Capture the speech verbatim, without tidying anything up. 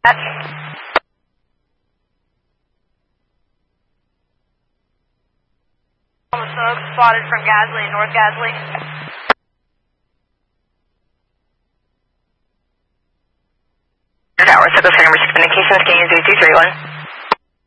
Smoke spotted from Gasly, North Gasly. Tower, Circle Center, Communications, can you use two three one?